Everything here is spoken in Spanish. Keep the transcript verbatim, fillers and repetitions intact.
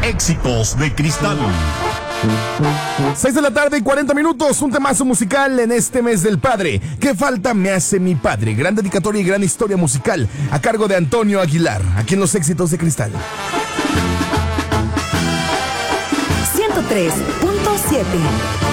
Éxitos de Cristal. seis de la tarde y cuarenta minutos, un temazo musical en este mes del padre. ¿Qué falta me hace mi padre? Gran dedicatoria y gran historia musical a cargo de Antonio Aguilar, aquí en los Éxitos de Cristal. ciento tres punto siete